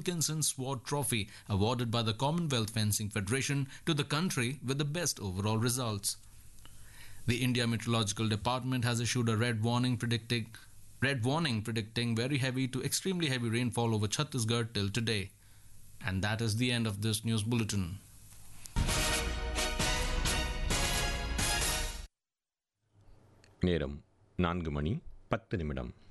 Wilkinson Sword Trophy awarded by the Commonwealth Fencing Federation to the country with the best overall results. The India Meteorological Department has issued a red warning predicting very heavy to extremely heavy rainfall over Chhattisgarh till today. And that is the end of this news bulletin. நேரம் 4:10 நிமிடம்.